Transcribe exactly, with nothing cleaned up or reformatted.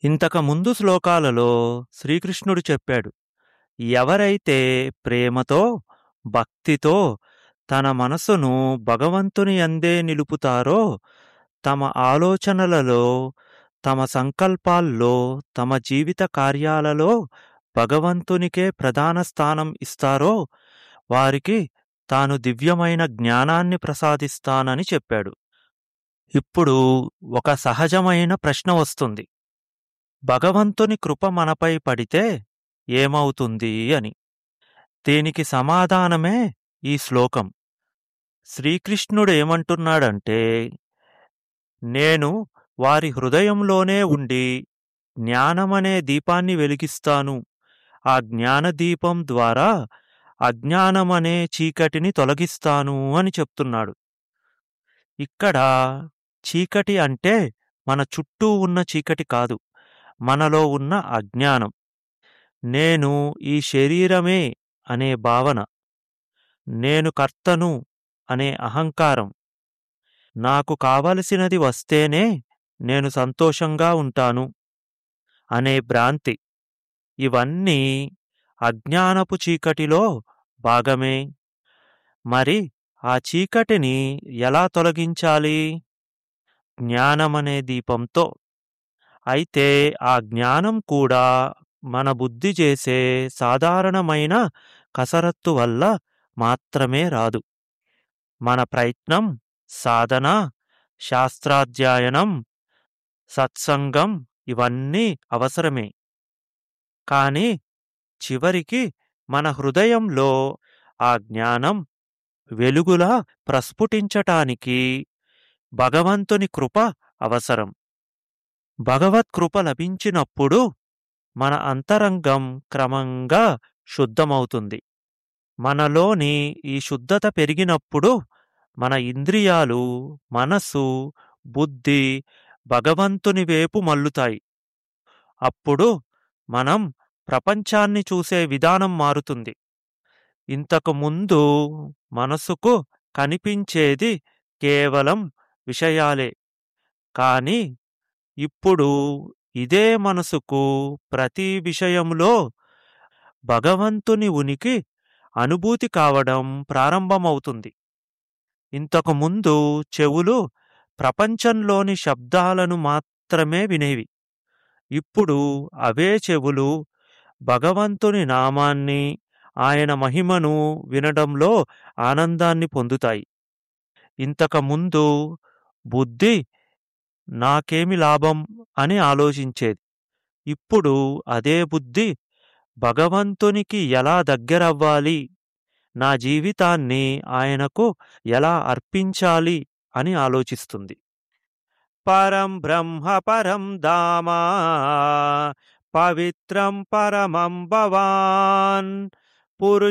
ఇంతకు ముందు శ్లోకాలలో శ్రీకృష్ణుడు చెప్పాడు, ఎవరైతే ప్రేమతో, భక్తితో తన మనసును భగవంతుని యందే నిలుపుతారో, తమ ఆలోచనలలో, తమ సంకల్పాల్లో, తమ జీవిత కార్యాలలో భగవంతునికే ప్రధాన స్థానం ఇస్తారో, వారికి తాను దివ్యమైన జ్ఞానాన్ని ప్రసాదిస్తానని చెప్పాడు. ఇప్పుడు ఒక సహజమైన ప్రశ్న వస్తుంది, భగవంతుని కృప మనపై పడితే ఏమవుతుంది అని. దీనికి సమాధానమే ఈ శ్లోకం. శ్రీకృష్ణుడు ఏమంటున్నాడంటే, నేను వారి హృదయంలోనే ఉండి జ్ఞానమనే దీపాన్ని వెలిగిస్తాను. ఆ జ్ఞానదీపం ద్వారా అజ్ఞానమనే చీకటిని తొలగిస్తాను అని చెప్తున్నాడు. ఇక్కడ చీకటి అంటే మన చుట్టూ ఉన్న చీకటి కాదు, మనలో ఉన్న అజ్ఞానం. నేను ఈ శరీరమే అనే భావన, నేను కర్తను అనే అహంకారం, నాకు కావలసినది వస్తేనే నేను సంతోషంగా ఉంటాను అనే భ్రాంతి, ఇవన్నీ అజ్ఞానపు చీకటిలో భాగమే. మరి ఆ చీకటిని ఎలా తొలగించాలి? జ్ఞానమనే దీపంతో. అయితే ఆ జ్ఞానం కూడా మన బుద్ధి చేసే సాధారణమైన కసరత్తు వల్ల మాత్రమే రాదు. మన ప్రయత్నం, సాధన, శాస్త్రాధ్యయనం, సత్సంగం ఇవన్నీ అవసరమే. కానీ చివరికి మన హృదయంలో ఆ జ్ఞానం వెలుగులా ప్రస్ఫుటించటానికి భగవంతుని కృప అవసరం. భగవత్కృప లభించినప్పుడు మన అంతరంగం క్రమంగా శుద్ధమవుతుంది. మనలోని ఈ శుద్ధత పెరిగినప్పుడు మన ఇంద్రియాలు, మనసు, బుద్ధి భగవంతుని వైపు మల్లుతాయి. అప్పుడు మనం ప్రపంచాన్ని చూసే విధానం మారుతుంది. ఇంతకు ముందు మనసుకు కనిపించేది కేవలం విషయాలే. కానీ ఇప్పుడు ఇదే మనసుకు ప్రతి విషయంలో భగవంతుని ఉనికి అనుభూతి కావడం ప్రారంభమవుతుంది. ఇంతకు ముందు చెవులు ప్రపంచంలోని శబ్దాలను మాత్రమే వినేవి. ఇప్పుడు అవే చెవులు భగవంతుని నామాన్ని, ఆయన మహిమను వినడంలో ఆనందాన్ని పొందుతాయి. ఇంతకుముందు బుద్ధి నాకేమి లాభం అని ఆలోచించేది. ఇప్పుడు అదే బుద్ధి భగవంతునికి ఎలా దగ్గరవ్వాలి, నా జీవితాన్ని ఆయనకు ఎలా అర్పించాలి అని ఆలోచిస్తుంది. పరం బ్రహ్మ పరం ధామ పవిత్రం పరమం భవాన్ పురుష